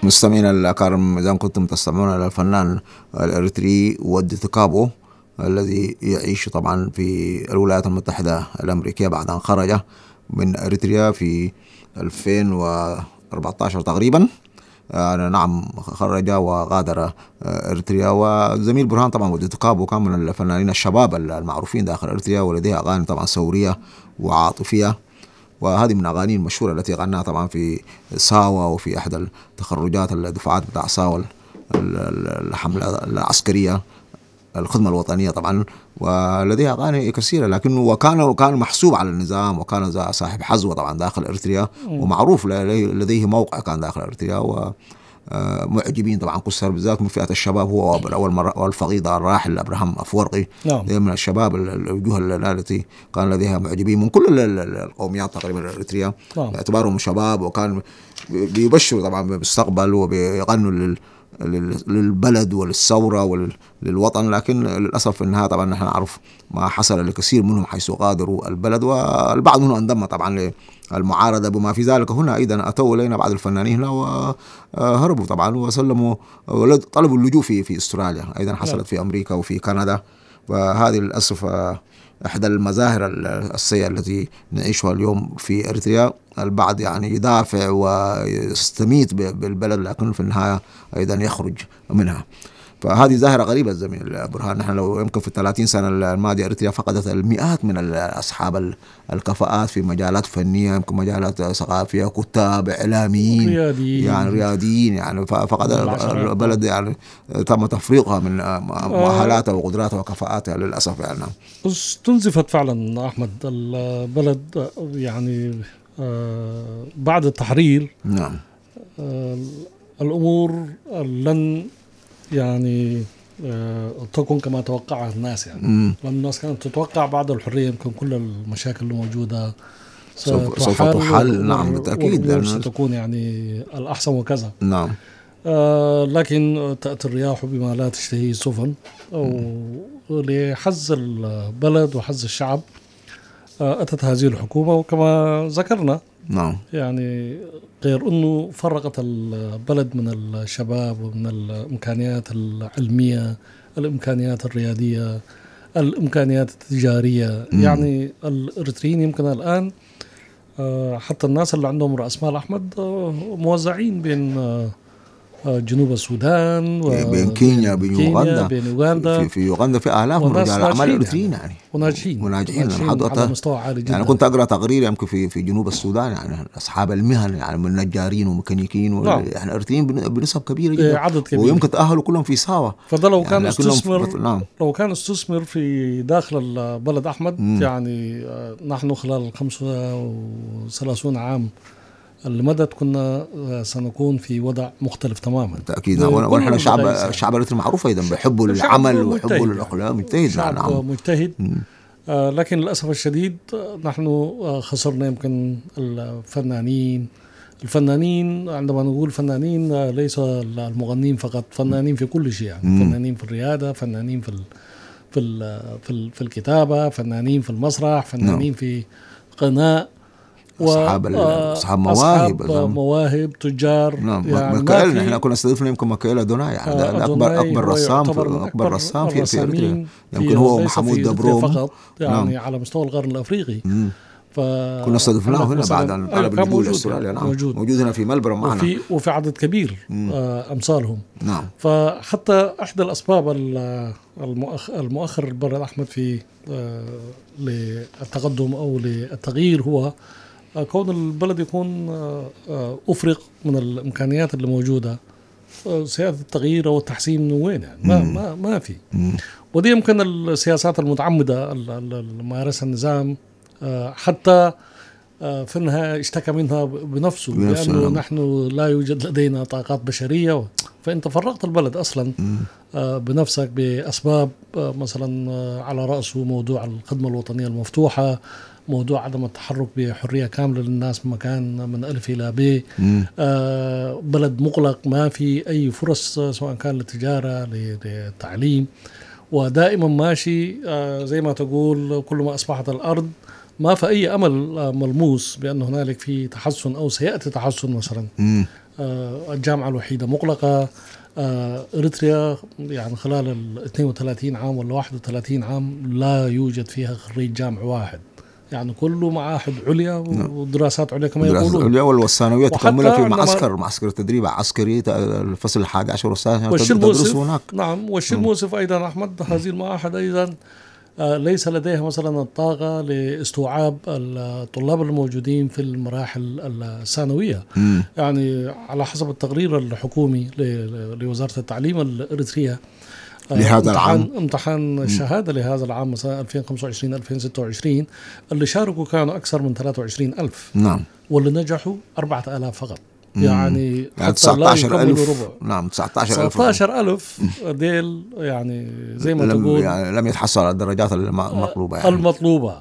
مستمعينا الأكارم، إذا كنتم تستمعون إلى الفنان الإريتري ودي تكابو الذي يعيش طبعا في الولايات المتحدة الأمريكية بعد أن خرج من إريتريا في 2014 تقريبا. نعم، خرج وغادر إريتريا. والزميل برهان طبعا ودي تكابو كان من الفنانين الشباب المعروفين داخل إريتريا، ولديه أغاني طبعا ثورية وعاطفية، وهذه من أغاني المشهورة التي غناها طبعا في ساوا وفي أحد التخرجات الدفعات بتاع ساوا الحملة العسكرية الخدمة الوطنية طبعا. ولديها أغاني كثيرة، لكنه وكان محسوب على النظام، وكان صاحب حظوة طبعا داخل إريتريا، ومعروف لديه موقع كان داخل إريتريا. ومعجبين طبعا كسر بالذات من فئة الشباب، هو أول مرة والفقيد الراحل أبراهام أفورقي من الشباب الوجوه التي كان لديها معجبين من كل القوميات تقريبا الإريترية باعتبارهم شباب، وكان بيبشروا طبعا بالمستقبل وبيغنوا للبلد وللثورة وللوطن. لكن للأسف في النهاية طبعا نحن نعرف ما حصل لكثير منهم حيث غادروا البلد، والبعض منهم انضم طبعا للمعارضة. بما في ذلك هنا أيضا أتوا إلينا بعض الفنانين هنا وهربوا طبعا وسلموا، طلبوا اللجوء في أستراليا، أيضا حصلت في أمريكا وفي كندا. وهذه للأسف إحدى المظاهر السيئة التي نعيشها اليوم في إريتريا. البعض يعني يدافع ويستميت بالبلد، لكن في النهاية أيضا يخرج منها. فهذه ظاهرة غريبة زميل برهان. نحن لو يمكن في 30 سنة الماضية إريتريا فقدت المئات من أصحاب الكفاءات في مجالات فنية، يمكن مجالات ثقافية، كتاب، إعلاميين، يعني رياضيين، يعني فقد البلد يعني تم تفريقها من مؤهلاتها وقدراتها وكفاءاتها للأسف. يعني استنزفت فعلا أحمد البلد يعني بعد التحرير. نعم. الأمور لن يعني تكون كما توقعها الناس، يعني لأن الناس كانت تتوقع بعد الحرية يمكن كل المشاكل الموجودة سوف تحل. نعم بالتأكيد ستكون يعني الأحسن وكذا. نعم. لكن تأتي الرياح بما لا تشتهي السفن، ولحز البلد وحز الشعب أتت هذه الحكومة، وكما ذكرنا نعم يعني غير أنه فرقت البلد من الشباب ومن الإمكانيات العلمية، الإمكانيات الريادية، الإمكانيات التجارية. يعني الإريتريين يمكن الآن حتى الناس اللي عندهم رأس مال أحمد موزعين بين جنوب السودان بين كينيا، بين يوغندا. في يوغندا في آلاف من رجال الأعمال الإريتريين يعني وناجحين على مستوى عالي جدا. يعني كنت أقرأ تقرير يمكن في جنوب السودان، يعني أصحاب المهن، يعني من نجارين وميكانيكيين، يعني الإريتريين بنسب كبيرة جدا، عدد كبير، ويمكن تأهلوا كلهم في ساوا. فده لو كان يعني استثمر لو كان استثمر في داخل البلد أحمد. يعني نحن خلال 35 عام اللي مدت كنا سنكون في وضع مختلف تماما. بالتأكيد. ونحن الشعب الإريتري معروف أيضا بحبه للعمل وحبه للأخلاق، مجتهد. شعب مجتهد. لكن للأسف الشديد نحن خسرنا يمكن الفنانين. عندما نقول فنانين ليس المغنين فقط، فنانين في كل شيء، يعني فنانين في الريادة، فنانين في الكتابة، فنانين في المسرح، فنانين في قناة، أصحاب مواهب، تجار. نعم. يعني مكائيل، احنا كنا استضفنا يمكن مكائيل أدوناي، يعني أكبر رسام في إريتريا، يمكن هو محمود دبروم فقط، يعني على مستوى القرن الأفريقي. كنا استضفناه هنا بعد أن طلب اللجوء لأستراليا. نعم. موجود هنا في ملبورن معنا، وفي عدد كبير أمثالهم. نعم. فحتى إحدى الأسباب المؤخر البلد أحمد في للتقدم أو للتغيير هو كون البلد يكون أفرق من الإمكانيات اللي موجودة. سياسة التغيير أو التحسين من وين؟ يعني ما في. ودي يمكن السياسات المتعمدة اللي مارسها النظام، حتى في النهاية اشتكى منها بنفسه لأنه نحن لا يوجد لدينا طاقات بشرية. فأنت فرقت البلد أصلا بنفسك بأسباب، مثلا على رأسه موضوع الخدمة الوطنية المفتوحة، موضوع عدم التحرك بحرية كاملة للناس من مكان من ألف إلى ب. بلد مغلق، ما في أي فرص سواء كان للتجارة للتعليم، ودائما ماشي زي ما تقول كل ما أصبحت الأرض ما في أي أمل ملموس بأن هنالك في تحسن أو سيأتي تحسن مثلا. الجامعة الوحيدة مغلقة. إريتريا يعني خلال ال 32 عام ولا 31 عام لا يوجد فيها خريج جامعة واحد، يعني كله معاهد عليا ودراسات عليا كما يقولون. العليا والثانوية تكملها في معسكر تدريب عسكري الفصل 11 والثاني تدرس هناك. نعم، والشيء المؤسف أيضا أحمد هذه المعاهد أيضا ليس لديها مثلا الطاقة لاستوعاب الطلاب الموجودين في المراحل الثانوية. يعني على حسب التقرير الحكومي لوزارة التعليم الإريترية لهذا العام امتحان الشهادة لهذا العام مثلا 2025-2026 اللي شاركوا كانوا أكثر من 23,000. نعم. واللي نجحوا 4,000 فقط. يعني 19,000. نعم 19,000 ديل يعني زي ما تقول يعني لم يتحصل على الدرجات المطلوبة يعني. المطلوبة.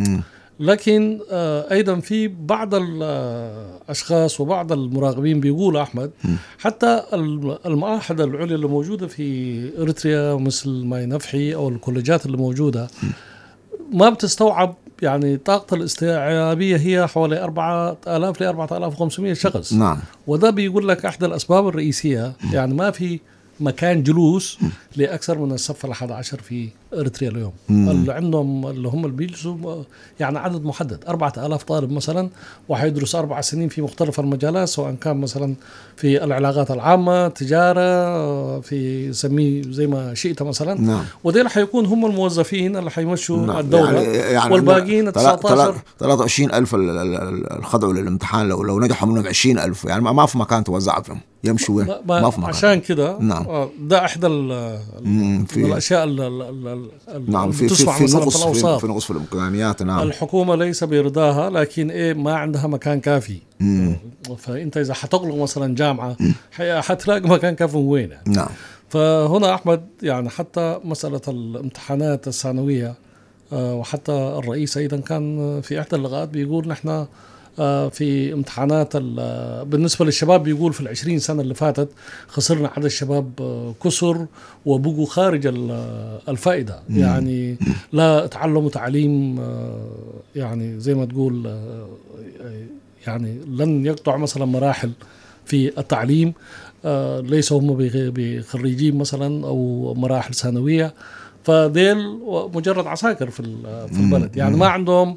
لكن أيضا في بعض الأشخاص وبعض المراقبين بيقولوا أحمد حتى المعاهد العليا اللي موجودة في إريتريا مثل ماي نفحي أو الكوليجات اللي موجودة ما بتستوعب، يعني طاقة الاستيعابية هي حوالي 4,000 ل 4,500 شخص. نعم. وده بيقول لك أحد الأسباب الرئيسية، يعني ما في مكان جلوس لأكثر من الصف 11 في إريتريا اليوم. اللي عندهم اللي هم اللي بيجلسوا يعني عدد محدد 4,000 طالب مثلا، وحيدرس 4 سنين في مختلف المجالات، سواء كان مثلا في العلاقات العامة، تجارة، في سميه زي ما شئت مثلا. نعم. وديل حيكون هم الموظفين اللي حيمشوا نعم. الدولة. يعني والباقيين 23,000 الخضعوا للامتحان، لو نجحوا منهم 20,000 يعني ما في مكان توزع فيهم، يمشوا وين؟ ما في مكان. عشان كده نعم. ده احدى الاشياء نعم في نقص في الامكانيات. نعم. الحكومه ليس برضاها، لكن ما عندها مكان كافي. فانت اذا حتغلق مثلا جامعه حتلاقي مكان كافي وين يعني. نعم. فهنا احمد يعني حتى مساله الامتحانات الثانويه، وحتى الرئيس ايضا كان في احدى اللقاءات بيقول نحن في امتحانات بالنسبة للشباب، بيقول في 20 سنة اللي فاتت خسرنا عدد الشباب كسر وبقوا خارج الفائدة. يعني لا تعلموا تعليم يعني زي ما تقول يعني لن يقطع مثلا مراحل في التعليم، ليسوا هم بخريجين مثلا أو مراحل ثانوية، فديل مجرد عساكر في البلد. يعني ما عندهم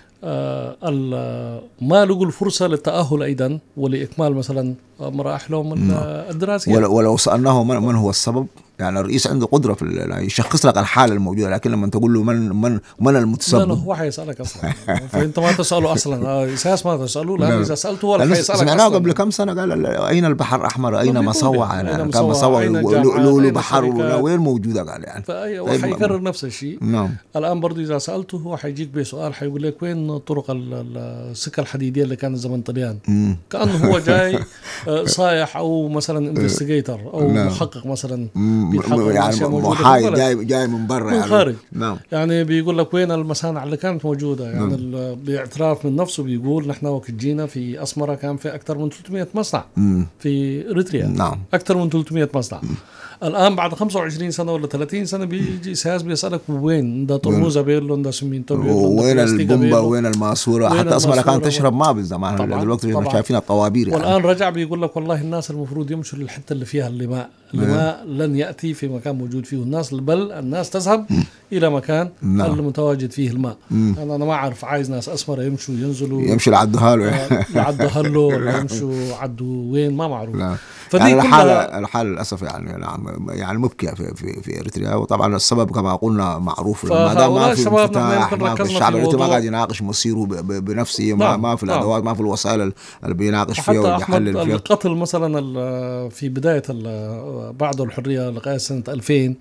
ما لقوا الفرصة للتأهل أيضا ولإكمال مثلا مراحلهم الدراسية. ولو سألناه من هو السبب، يعني الرئيس عنده قدرة في يشخص لك الحالة الموجودة، لكن لما تقول له من المتسبب، لا هو حيسألك أصلا. فأنت ما تسأله أصلا، أساس ما تسأله، لأن إذا سألته هو حيسألك. سمعناه قبل كم سنة قال أين البحر الأحمر، أين مصوع، كان مصوع لولو بحر وين موجودة، قال يعني وحيكرر نفس الشيء. نعم. الآن برضو إذا سألته هو حيجيك بسؤال، حيقول لك وين طرق السكة الحديدية اللي كانت زمن طليان، كأنه هو جاي صايح أو مثلا انفستيجيتور أو محقق مثلا يعني محايد جاي من برا من خارج. نعم. يعني بيقول لك وين المصانع اللي كانت موجودة، يعني باعتراف من نفسه بيقول نحن وقت جينا في أسمرة كان في أكثر من 300 مصنع في إريتريا. نعم. أكثر من 300 مصنع. الآن بعد 25 سنة ولا 30 سنة بيجي سياس بيسألك وين ده طرموزة بيرلو ده سمينتو بيرلو، وين البومبا، وين الماسورة، حتى أسمرة كانت تشرب ماء بالزمان، دلوقتي احنا شايفين الطوابير يعني. والآن رجع بيقول لك والله الناس المفروض يمشوا للحتة اللي فيها الماء لن يأتي في مكان موجود فيه الناس، بل الناس تذهب إلى مكان اللي متواجد فيه الماء. أنا ما أعرف عايز ناس أسمر يمشوا ينزلوا لعدوهالو لعدوهالو ولا يمشوا عدوا وين ما معروف. يعني الحالة للأسف يعني مبكية في إريتريا، وطبعا السبب كما قلنا معروف، ما دام ما في انفتاح، ما في الشعب الإريتري ما قاعد يناقش مصيره بنفسه، ما في الأدوات، ما في الوسائل اللي بيناقش فيها ويحلل فيها. القتل مثلا في بداية بعد الحرية لغاية سنة 2000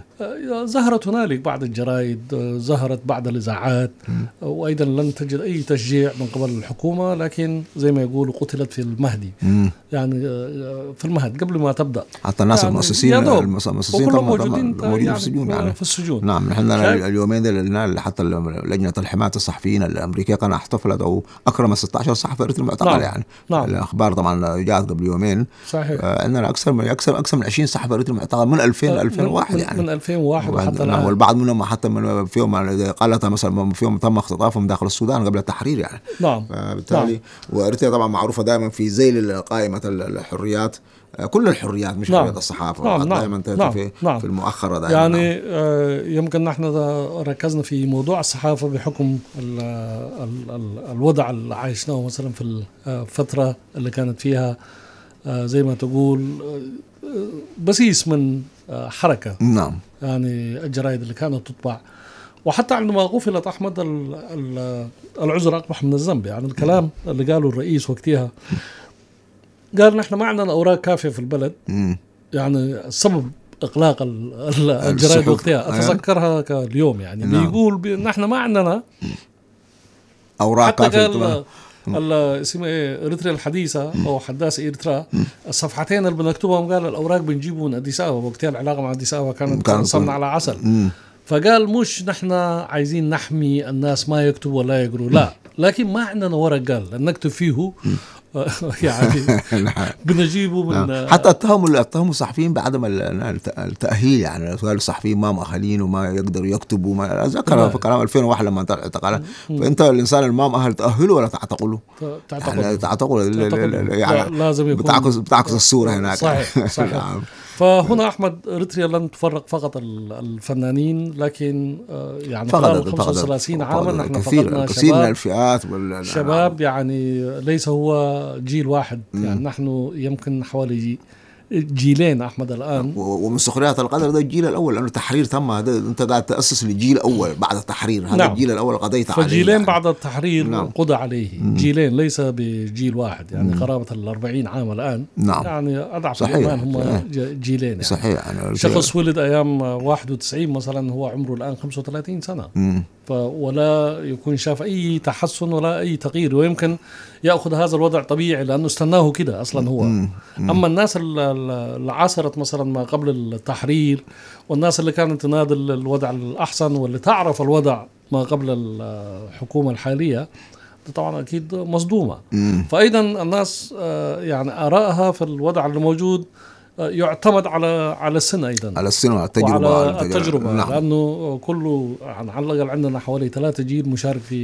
ظهرت هنالك بعض الجرائد، ظهرت بعض الإذاعات، وأيضا لم تجد أي تشجيع من قبل الحكومة، لكن زي ما يقولوا قتلت في المهدي. يعني في المهد قبل ما تبدأ، حتى الناس يعني المؤسسين موجودين في السجون يعني. في السجون. نعم. نحن اليومين دول حتى لجنة الحماية الصحفيين الأمريكية كانت احتفلت أو أكرمت 16 صحفي إريتري معتقل. يعني الأخبار طبعا جاءت قبل يومين. صحيح. عندنا أكثر من 20 صحفي إريتري معتقل من 2000 ل 2001 يعني. من 2001 وحتى والبعض منهم منهم حتى من فيهم قالتها مثلا فيهم تم اختطافهم داخل السودان قبل التحرير يعني. نعم. فبالتالي وإريتريا طبعا معروفة دائما في ذيل قائمة الحريات، كل الحريات مش حرية الصحافة دائما في المؤخرة دائما. يعني يمكن نحن ركزنا في موضوع الصحافة بحكم الوضع اللي عايشناه مثلا في الفترة اللي كانت فيها زي ما تقول بسيس من حركة. نعم. يعني الجرائد اللي كانت تطبع، وحتى عندما غفلت أحمد العذر أقبح من الذنب. يعني الكلام اللي قاله الرئيس وقتها، قال نحن ما عندنا أوراق كافية في البلد. يعني سبب إغلاق الجرائد وقتها أتذكرها كاليوم. يعني بيقول نحن ما عندنا أوراق كافية. اسمه ايه إريتريا الحديثة او حداث إريترا، الصفحتين اللي بنكتبهم قال الاوراق بنجيبه من اديس ابابا. وقتها العلاقه مع اديس ابابا كانت صمنا على عسل. فقال مش نحن عايزين نحمي الناس ما يكتبوا ولا يقروا، لا، لكن ما عندنا ورق قال نكتب فيه يعني بنجيبه من حتى اتهموا الصحفيين بعدم التأهيل. يعني قالوا الصحفيين ما مؤهلين وما يقدروا يكتبوا. ما أذكر في كلام 2001 لما اعتقل. فأنت الإنسان اللي ما مؤهل تأهله ولا تعتقله؟ يعني تعتقله يعني لازم يكون بتعكس الصورة هناك. صحيح. فهنا أحمد إريتريا لم تفرق فقط الفنانين، لكن يعني خلال 35 عاما نحن فقدنا كثير من الفئات شباب. يعني ليس هو جيل واحد. يعني نحن يمكن حوالي جيلين أحمد الآن. ومن سخريات القدر ده الجيل الأول، لأنه التحرير تم. هذا أنت قاعد تأسس للجيل الأول بعد التحرير. هذا الجيل الأول قضيت عليه. فجيلين يعني. بعد التحرير قضى عليه. جيلين ليس بجيل واحد. يعني قرابة 40 عام الآن. يعني أضعف الإيمان هم جيلين. يعني صحيح. يعني شخص ولد أيام 91 مثلا هو عمره الآن 35 سنة. ولا يكون شاف أي تحسن ولا أي تغيير، ويمكن يأخذ هذا الوضع طبيعي لأنه استناه كده أصلا هو. أما الناس اللي عاصرت مثلا ما قبل التحرير، والناس اللي كانت تنادي الوضع الأحسن واللي تعرف الوضع ما قبل الحكومة الحالية، طبعا أكيد مصدومة. فأيضا الناس يعني آرائها في الوضع اللي موجود يعتمد على السن أيضا، على السن وعلى التجربة. نعم. لأنه كله يعني على الأقل عندنا حوالي 3 جيل مشارك في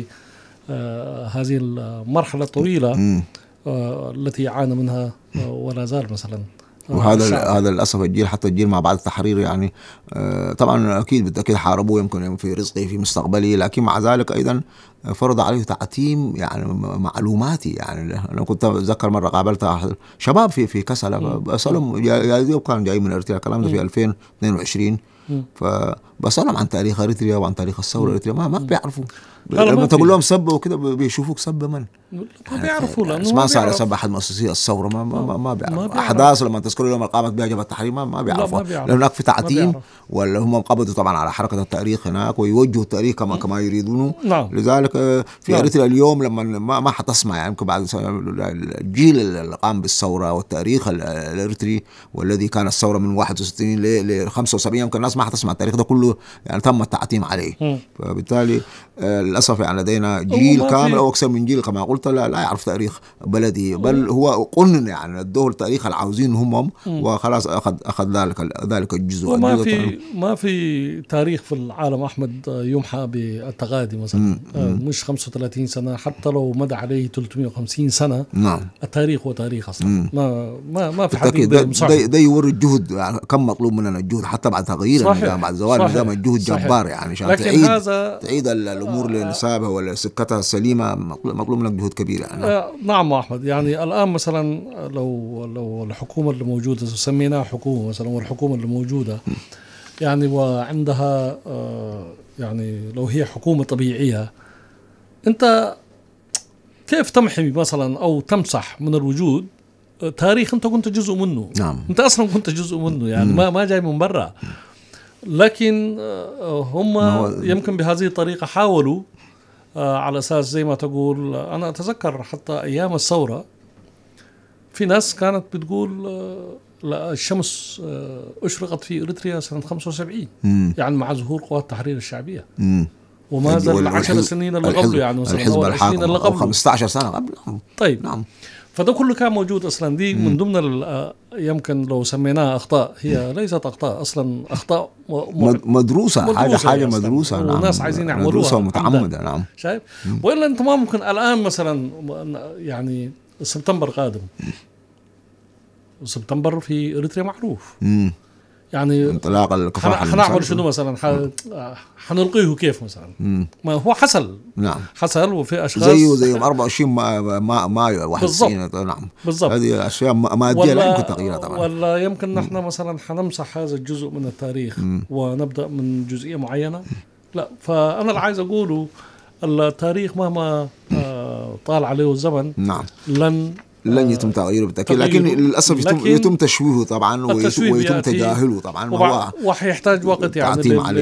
هذه المرحلة الطويلة التي عانى منها ولا زال مثلا. هذا للأسف الجيل، حتى الجيل ما بعد التحرير يعني طبعا أكيد بالتأكيد حاربوه يمكن في رزقه في مستقبله، لكن مع ذلك أيضا فرض عليه تعتيم يعني معلوماتي. يعني أنا كنت أتذكر مرة قابلت شباب في كسلة، بسألهم كان جاي من إريتريا، الكلام ده في 2022، فبسألهم عن تاريخ إريتريا وعن تاريخ الثورة الإريترية ما بيعرفوا. لما تقول لهم سب وكده بيشوفوك سب من ما بيعرفوا، لأنه ما صار سب أحد مؤسسي الثورة. ما بيعرفوا أحداث لما تذكروا لهم القامت بها جبهة التحرير ما بيعرفوا، لأن هناك في تعتيم، ولا هم قبضوا طبعا على حركة التاريخ هناك ويوجهوا التاريخ كما يريدونه. لذلك في إريتريا اليوم لما ما حتسمع يعني يمكن بعد الجيل اللي قام بالثورة والتاريخ الإريتري والذي كان الثورة من 61 ل 75 يمكن الناس ما حتسمع التاريخ ده كله، يعني تم التعتيم عليه. فبالتالي للأسف يعني لدينا جيل كامل أو أكثر من جيل كما قلت لا يعرف تاريخ بلدي، بل هو قلنا يعني ادوه التاريخ العاوزين هم وخلاص أخذ ذلك الجزء. ما في تاريخ في العالم أحمد يمحى بالتغادي مثلا. مش 35 سنة، حتى لو مدى عليه 350 سنة. نعم. التاريخ هو تاريخ أصلا. ما في حد ده يوري الجهد، يعني كم مطلوب مننا الجهد حتى بعد تغيير النظام، بعد زوال النظام الجهد جبار يعني عشان تعيد الأمور لنسابها ولا سكتها السليمة، مطلوب منك جهد كبير يعني. نعم أحمد. يعني الآن مثلا لو الحكومة اللي موجودة سميناها حكومة مثلا، والحكومة اللي موجودة يعني وعندها يعني لو هي حكومة طبيعية، أنت كيف تمحي مثلا أو تمسح من الوجود تاريخ أنت كنت جزء منه؟ نعم. أنت أصلا كنت جزء منه، يعني ما جاي من برا. لكن هم يمكن بهذه الطريقة حاولوا على أساس زي ما تقول. أنا أتذكر حتى أيام الثورة في ناس كانت بتقول لا الشمس أشرقت في إريتريا سنة 75 يعني مع ظهور قوات التحرير الشعبية. وما زال 10 سنين اللي قبله، يعني مثلا الحزب الحاكم اللي قبله 15 سنة قبل. طيب. نعم. فده كله كان موجود اصلا. دي من ضمن يمكن لو سميناها اخطاء، هي ليست اخطاء اصلا، اخطاء مدروسه حاجه مدروسه. نعم. وناس عايزين يعملوها مدروسه ومتعمده. نعم. شايف. والا انت ما ممكن الان مثلا يعني سبتمبر قادم، سبتمبر في اريتريا معروف. يعني انطلاق الكفاح حنعمل شنو مثلا، حنلقيه كيف مثلا. ما هو حصل. نعم. حصل. وفي اشخاص زي 24 مايو 91. نعم بالضبط. هذه اشياء ماديه لا يمكن تغييرها طبعا. ولا يمكن نحن مثلا حنمسح هذا الجزء من التاريخ ونبدا من جزئيه معينه. لا، فانا اللي عايز اقوله التاريخ مهما طال عليه الزمن نعم لن يتم تغييره بالتأكيد، لكن للأسف يتم تشويهه طبعا ويتم تجاهله طبعا، وحيحتاج وقت يعني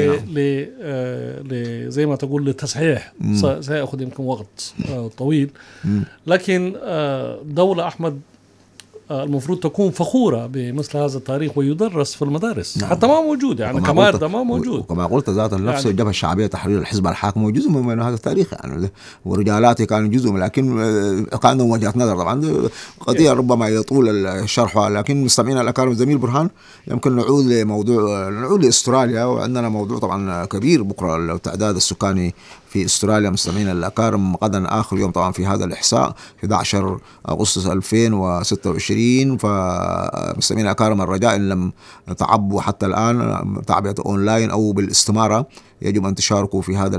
زي ما تقول للتصحيح. سيأخذ يمكن وقت طويل، لكن دولة أحمد المفروض تكون فخورة بمثل هذا التاريخ ويدرس في المدارس. نعم. حتى ما موجود يعني كمادة ما موجود. وكما قلت ذات النفس يعني الجبهة الشعبية تحرير الحزب الحاكم جزء من هذا التاريخ يعني، ورجالاته كانوا جزء، لكن كان عندهم وجهة نظر طبعا قضية ربما يطول الشرح. لكن مستمعينا الأكارم زميل برهان يمكن نعود لأستراليا، وعندنا موضوع طبعا كبير بكرة التعداد السكاني في استراليا. مستمعينا الأكارم غدا آخر يوم طبعا في هذا الإحصاء 11 أغسطس 2026. فمستمعينا الأكارم الرجاء إن لم تعبوا حتى الآن تعبئة أونلاين أو بالاستمارة، يجب أن تشاركوا في هذا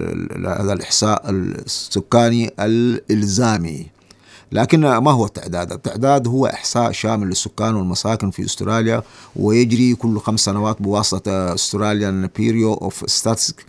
الإحصاء السكاني الإلزامي. لكن ما هو التعداد؟ التعداد هو إحصاء شامل للسكان والمساكن في أستراليا، ويجري كل 5 سنوات بواسطة Australian Bureau of Statistics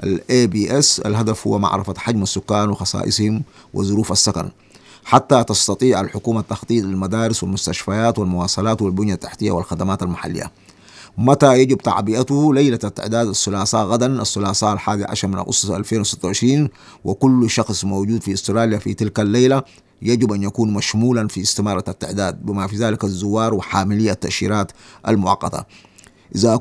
ABS. الهدف هو معرفة حجم السكان وخصائصهم وظروف السكن، حتى تستطيع الحكومة التخطيط للمدارس والمستشفيات والمواصلات والبنية التحتية والخدمات المحلية. متى يجب تعبئته؟ ليلة التعداد الثلاثاء غدا، الثلاثاء 11 من أغسطس 2026. وكل شخص موجود في أستراليا في تلك الليلة يجب أن يكون مشمولا في استمارة التعداد، بما في ذلك الزوار وحاملي التأشيرات المؤقتة. إذا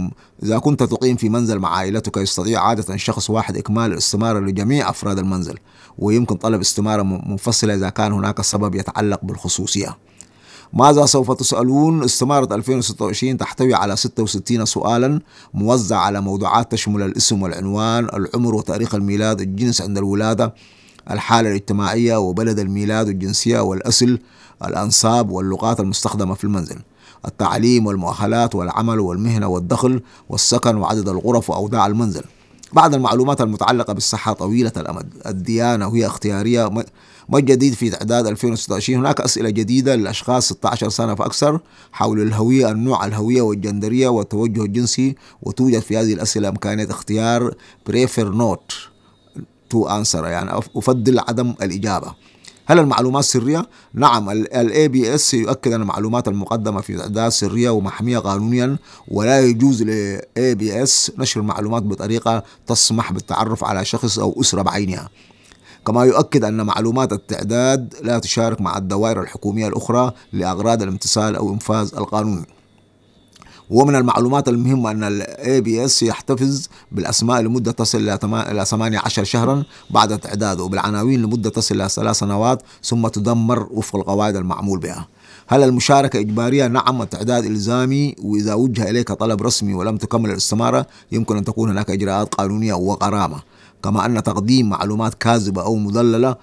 كنت تقيم في منزل مع عائلتك، يستطيع عادة شخص واحد إكمال الاستمارة لجميع أفراد المنزل، ويمكن طلب استمارة منفصلة إذا كان هناك سبب يتعلق بالخصوصية. ماذا سوف تسألون؟ استمارة 2026 تحتوي على 66 سؤالا موزع على موضوعات تشمل الاسم والعنوان، العمر وتاريخ الميلاد، الجنس عند الولادة، الحالة الاجتماعية وبلد الميلاد والجنسية والأصل، الأنساب واللغات المستخدمة في المنزل، التعليم والمؤهلات والعمل والمهنة والدخل والسكن وعدد الغرف وأوضاع المنزل. بعض المعلومات المتعلقة بالصحة طويلة الأمد، الديانة وهي اختيارية. ما الجديد في تعداد 2026؟ هناك أسئلة جديدة للأشخاص 16 سنة فأكثر حول الهوية، النوع، الهوية والجندرية والتوجه الجنسي، وتوجد في هذه الأسئلة إمكانية اختيار prefer not to answer، يعني أفضل عدم الإجابة. هل المعلومات سرية؟ نعم، ABS يؤكد أن المعلومات المقدمة في التعداد سرية ومحمية قانونيا، ولا يجوز ABS نشر المعلومات بطريقة تسمح بالتعرف على شخص أو أسرة بعينها. كما يؤكد أن معلومات التعداد لا تشارك مع الدوائر الحكومية الأخرى لأغراض الامتثال أو إنفاذ القانون. ومن المعلومات المهمة أن ABS يحتفظ بالأسماء لمدة تصل إلى 18 شهرا بعد تعداده، وبالعناوين لمدة تصل إلى 3 سنوات ثم تدمر وفق القواعد المعمول بها. هل المشاركة إجبارية؟ نعم، التعداد إلزامي، وإذا وجه إليك طلب رسمي ولم تكمل الاستمارة يمكن أن تكون هناك إجراءات قانونية وغرامة. كما أن تقديم معلومات كاذبة أو مضللة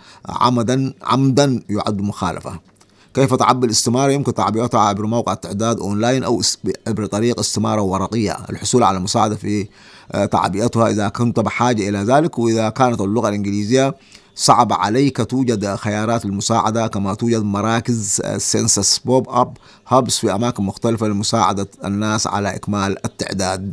عمدا يعد مخالفة. كيف تعبي الاستمارة؟ يمكن تعبئتها عبر موقع التعداد أونلاين أو عبر طريق استمارة ورقية. الحصول على مساعدة في تعبئتها إذا كنت بحاجة إلى ذلك، وإذا كانت اللغة الإنجليزية صعب عليك توجد خيارات للمساعدة، كما توجد مراكز سنسس بوب أب هابس في أماكن مختلفة لمساعدة الناس على إكمال التعداد.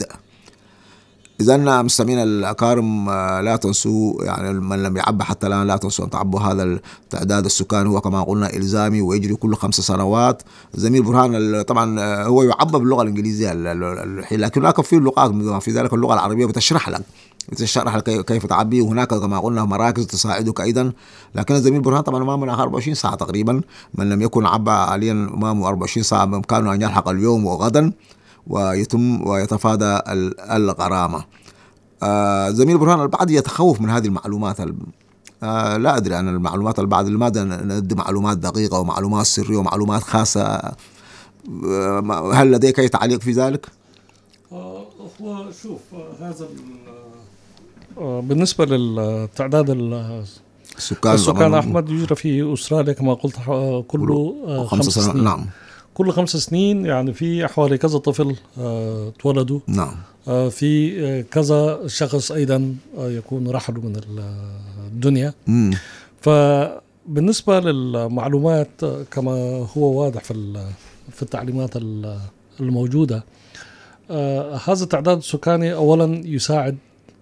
إذن مستمعينا الأكارم لا تنسوا، يعني من لم يعبى حتى الآن لا تنسوا أن تعبوا هذا التعداد السكاني. هو كما قلنا إلزامي ويجري كل 5 سنوات. زميل برهان طبعا هو يعبى باللغة الإنجليزية، لكن هناك في اللغات في ذلك اللغة العربية بتشرح لك كيف تعبي، وهناك كما قلنا مراكز تساعدك أيضا. لكن الزميل برهان طبعا ما من 24 ساعة تقريبا، من لم يكن عبى حاليا ما من 24 ساعة بإمكانه أن يلحق اليوم وغدا ويتفادى الغرامة. زميل برهان البعض يتخوف من هذه المعلومات لا أدري عن المعلومات البعض لماذا ندي معلومات دقيقة ومعلومات سرية ومعلومات خاصة. هل لديك أي تعليق في ذلك؟ هو شوف هذا بالنسبة للتعداد السكان أحمد يجرى في أستراليا كما قلت كل 5 سنين. نعم. كل 5 سنين يعني في حوالي كذا طفل تولدوا. نعم. في كذا شخص أيضا يكون رحلوا من الدنيا. فبالنسبة للمعلومات كما هو واضح في التعليمات الموجودة، هذا التعداد السكاني أولا يساعد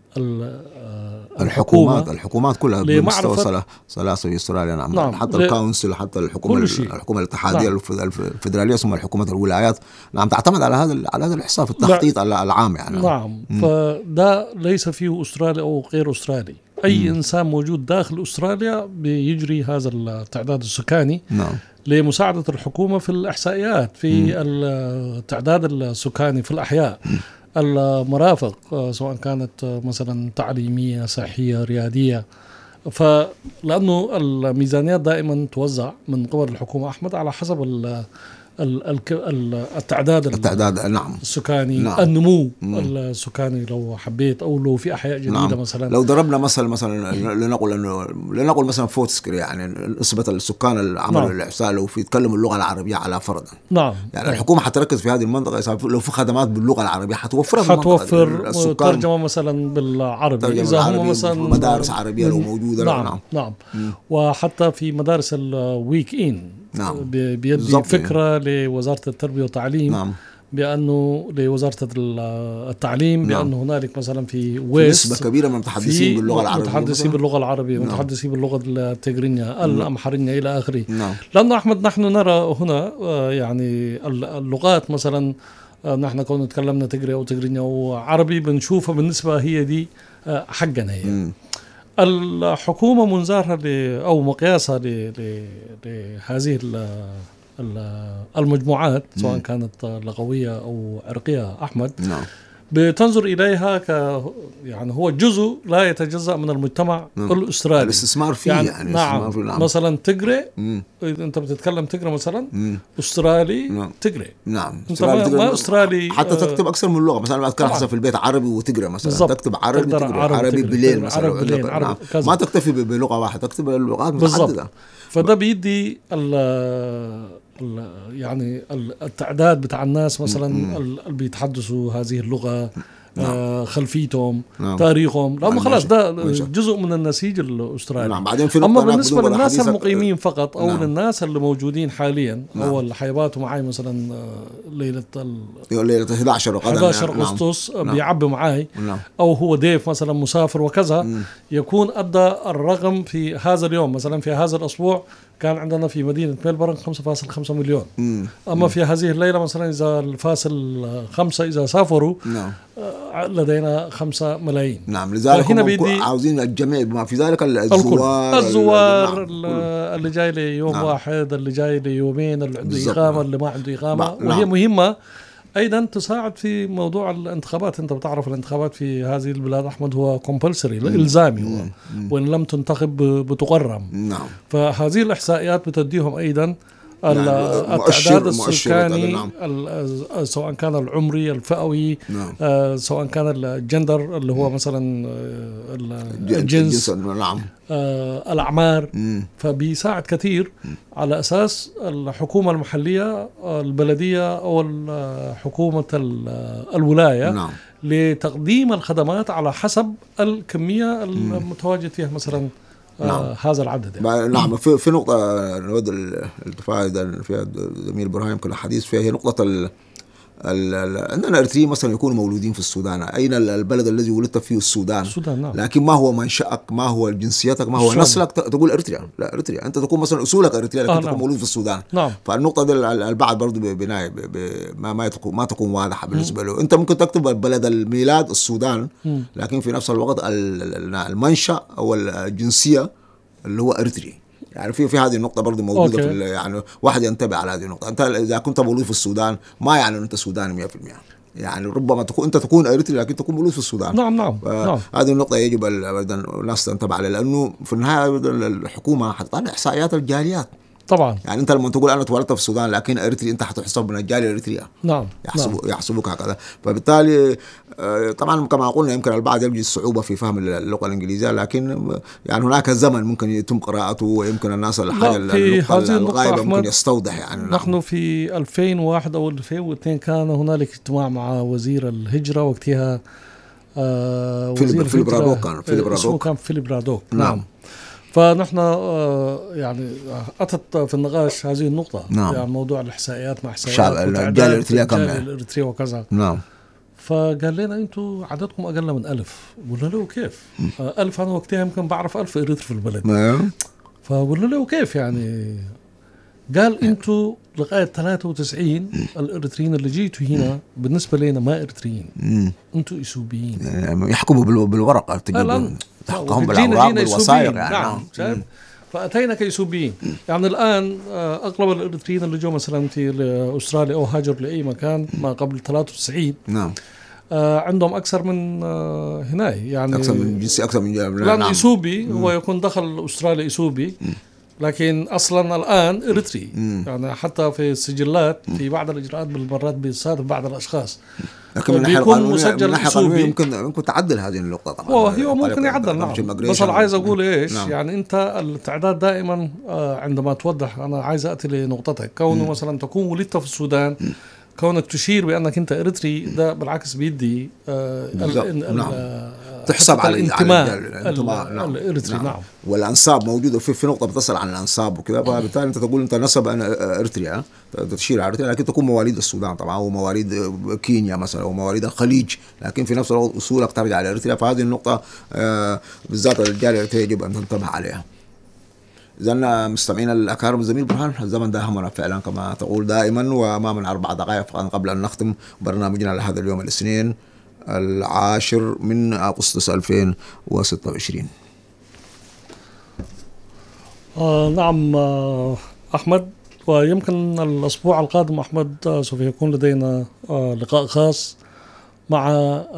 الحكومات كلها بمستوى ثلاثة في استراليا. نعم. حتى الكونسل، حتى الحكومة الاتحادية. نعم. الفدرالية ثم حكومة الولايات. نعم. تعتمد على هذا الإحصاء في التخطيط العام يعني. نعم. فده ليس فيه أسترالي أو غير أسترالي، أي إنسان موجود داخل أستراليا بيجري هذا التعداد السكاني. نعم. لمساعدة الحكومة في الإحصائيات في التعداد السكاني في الأحياء، المرافق سواء كانت مثلا تعليمية، صحية، ريادية. فلأنه الميزانيات دائما توزع من قبل الحكومة أحمد على حسب التعداد نعم. السكاني. نعم. النمو السكاني لو حبيت، أو لو في أحياء جديدة. نعم. مثلا لو ضربنا مثلا لنقل مثلا فوتسكر يعني نسبة السكان العمل. نعم. الإحصاء لو في يتكلموا اللغة العربية على فرضا. نعم. يعني الحكومة حتركز في هذه المنطقة. لو في خدمات باللغة العربية حتوفر ترجمة مثلا بالعربي إذا هم مثلا مدارس عربية لو موجودة. نعم. نعم. وحتى في مدارس الويك إن. نعم. بيدي فكرة لوزارة التربية والتعليم. نعم. بأنه لوزارة التعليم. نعم. بأنه هنالك مثلا في ويست نسبة كبيرة من المتحدثين باللغة العربية. متحدثين باللغة العربية. نعم. متحدثين باللغة التجرينية، الأمحرينية إلى آخره. نعم. لأنه أحمد نحن نرى هنا يعني اللغات مثلا نحن كنا تكلمنا تجري أو تجرينية وعربي بنشوفها بالنسبة هي دي حقنا هي. الحكومة منظارها أو مقياسها لهذه المجموعات سواء كانت لغوية أو عرقية أحمد. نعم. بتنظر إليها يعني هو جزء لا يتجزأ من المجتمع. نعم. الأسترالي الاستثمار فيه يعني نعم. مثلا تجري إذا أنت بتتكلم تجري مثلا أسترالي. نعم. تجري. نعم. أنت ما أسترالي حتى تكتب أكثر من لغة. مثلا أتكلم حسب في البيت عربي وتجري مثلا. بالزبط. تكتب عربي تجري عربي بليل مثلا. نعم. ما تكتفي بلغة واحدة، تكتب اللغات متعددة. فده بيدي يعني التعداد بتاع الناس مثلا اللي بيتحدثوا هذه اللغة. نعم. خلفيتهم. نعم. تاريخهم. لأنه خلاص ده جزء من النسيج الأسترالي. نعم. أما بالنسبة للناس المقيمين فقط أو نعم. للناس اللي موجودين حاليا. نعم. أو اللي حيباتوا معي مثلا ليلة 11 أغسطس. نعم. بيعبوا معي. نعم. أو هو ضيف مثلا مسافر وكذا. يكون أدى الرقم في هذا اليوم مثلا في هذا الأسبوع كان عندنا في مدينة ميلبورن 5.5 مليون. أما في هذه الليلة مثلا إذا الفاصل 5 إذا سافروا. نعم. لدينا 5 ملايين. نعم. لذلك عاوزين الجميع بما في ذلك الزوار اللي جاي لي يوم. نعم. واحد اللي جاي لي يومين اللي عنده إقامة. اللي ما عنده إقامة. وهي نعم. مهمة أيضا تساعد في موضوع الانتخابات. أنت بتعرف الانتخابات في هذه البلاد أحمد هو كومبلسري إلزامي هو. وإن لم تنتخب بتغرم. نعم. فهذه الإحصائيات بتديهم أيضا التعداد السكاني. نعم. سواء كان العمري الفئوي. نعم. سواء كان الجندر اللي هو مثلا الجنس. نعم. الأعمار. فبيساعد كثير على أساس الحكومة المحلية البلدية أو حكومة الولاية. نعم. لتقديم الخدمات على حسب الكمية المتواجد فيها مثلا. نعم. هذا العدد يعني. نعم. في نقطة نود الارتفاع فيها زميل برهام كنا حديث فيها، هي نقطة عندنا اريتريين مثلا يكونوا مولودين في السودان. أين البلد الذي ولدت فيه؟ السودان. نعم. لكن ما هو منشأك، ما هو جنسيتك، ما هو نسلك، تقول اريتريا. لا اريتريا أنت تكون مثلا أصولك اريتريا لكن تكون مولود في السودان. نعم. فالنقطة دي البعض برضو بناء ما تكون واضحة بالنسبة له. أنت ممكن تكتب بلد الميلاد السودان لكن في نفس الوقت المنشأ أو الجنسية اللي هو اريتريا. يعني في هذه النقطة برضو موجودة. في يعني واحد ينتبه على هذه النقطة. أنت إذا كنت مولود في السودان ما يعني أن أنت سوداني 100%. يعني ربما تكون اريتري لكن تكون مولود في السودان. نعم. هذه النقطه يجب الناس تنتبه عليها، لانه في النهايه الحكومه حتطلع احصائيات الجاليات طبعا. يعني انت لما تقول انا اتولدت في السودان لكن اريتري، انت حتحسب من الجاليه الاريتريا. نعم. يحسبوك هكذا. فبالتالي طبعا كما قلنا يمكن البعض يجد صعوبه في فهم اللغه الانجليزيه، لكن يعني هناك زمن ممكن يتم قراءته، ويمكن الناس الحاجه الغائبه ممكن يستوضح يعني. نحن في 2001 او 2002 كان هنالك اجتماع مع وزير الهجره وقتها، فيليب رادوك كان فيليب رادوك. نعم. فنحن يعني أتت في النقاش هذه النقطة. نعم. يعني موضوع الإحصائيات مع إحصائيات الجالية الإريترية وكذا. نعم. فقال لنا أنتم عددكم أقل من 1000. قلنا له كيف؟ 1000 أنا وقتها يمكن بعرف 1000 إريتري في البلد. فقلنا له كيف يعني؟ قال أنتم لغاية 93 الإريتريين اللي جيتوا هنا بالنسبة لنا ما إريتريين، أنتم إثيوبيين. يعني يحكموا بالورقة، تحكمهم بالأوراق بالوثائق يعني. نعم. فأتينا كإثيوبيين. يعني الآن أغلب الإريتريين اللي جو مثلا في أستراليا أو هاجروا لأي مكان ما قبل 93. نعم. عندهم أكثر من هنا، يعني أكثر من جنسي، أكثر من لأن إثيوبي هو يكون دخل أستراليا إثيوبي، لكن أصلا الآن إريتري. يعني حتى في السجلات في بعض الإجراءات بالمرات بيصادف بعض الأشخاص لكن من ناحية القانونية ممكن تعدل هذه النقطة طبعا. هو ممكن يعدل. نعم. بس أنا عايز أقول إيش. نعم. يعني أنت التعداد دائما عندما توضح، أنا عايز أتي لنقطتك، كونه مثلا تكون ولدت في السودان، كونك تشير بأنك أنت إريتري، ده بالعكس بيدي تحسب على الانتماء الإريتري. نعم. والأنساب موجودة في نقطة بتصل عن الأنساب وكذا، فبالتالي أنت تقول أنت نسب أنا إريتريا، تشير على إريتريا، لكن تكون مواليد السودان طبعا، ومواليد كينيا مثلا، ومواليد الخليج، لكن في نفس الوقت أصولك ترجع على إريتريا. فهذه النقطة بالذات الرجال الإريتريا يجب أن تنتبه عليها. إذن مستمعين الأكارم، الزميل برهان، الزمن داهمنا فعلا كما تقول دائما، وما من 4 دقائق قبل أن نختم برنامجنا لهذا اليوم الاثنين 10 من أغسطس 2026. نعم أحمد، ويمكن الأسبوع القادم أحمد سوف يكون لدينا لقاء خاص مع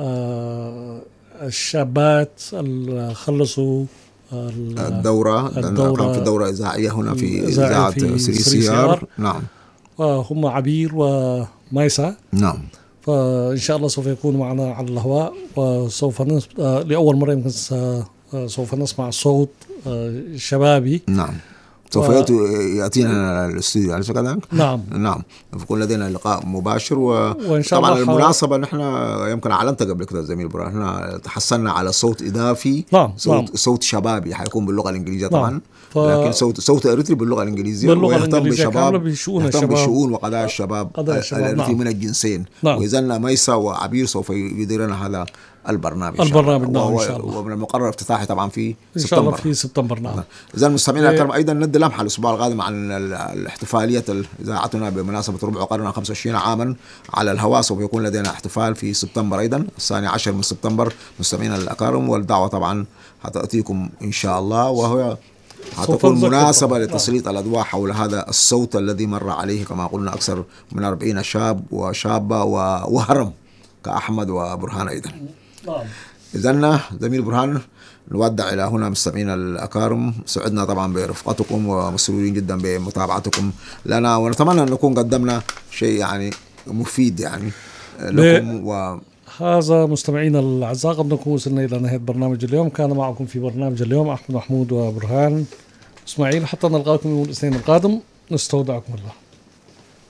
الشابات اللي خلصوا الدورة. كان في دورة إذاعية هنا في إذاعة سي. نعم. وهم عبير وميسا. نعم. فإن شاء الله سوف يكون معنا على الهواء، وسوف لأول مرة يمكن سوف نسمع صوت شبابي. نعم. سوف يأتينا الاستوديو على كذلك. نعم. يكون لدينا لقاء مباشر. وإن شاء الله طبعا المناسبة نحن يمكن أعلنت قبل كده زميل برهان، احنا تحصلنا على صوت إضافي. صوت شبابي حيكون باللغة الإنجليزية طبعا. لكن صوت إريتري باللغة الإنجليزية، ويهتم بشؤون وقضايا الشباب الإريتري من الجنسين. وإذن ميسا وعبير سوف يديرون هذا البرنامج. نعم إن شاء الله. ومن المقرر افتتاحي طبعا في إن شاء الله في سبتمبر. نعم. إذا المستمعين الكرام أيضا ندي لمحة الأسبوع القادم عن الاحتفالية إذاعتنا بمناسبة ربع قرن 25 عاما على الهواء. سوف يكون لدينا احتفال في سبتمبر أيضا، 12 من سبتمبر مستمعين الأكارم، والدعوة طبعا هتأتيكم إن شاء الله، وهو هتكون مناسبة لتسليط الأضواء حول هذا الصوت الذي مر عليه كما قلنا أكثر من 40 شاب وشابة وهرم كأحمد وبرهان أيضا. إذن زميل برهان، نودع إلى هنا مستمعين الأكارم. سعدنا طبعا برفقتكم ومسرورين جدا بمتابعتكم لنا، ونتمنى أن نكون قدمنا شيء يعني مفيد يعني لكم. هذا مستمعينا الأعزاء، قد نكون وصلنا إلى نهاية برنامج اليوم. كان معكم في برنامج اليوم أحمد محمود وبرهان إسماعيل، حتى نلقاكم يوم الاثنين القادم. نستودعكم الله.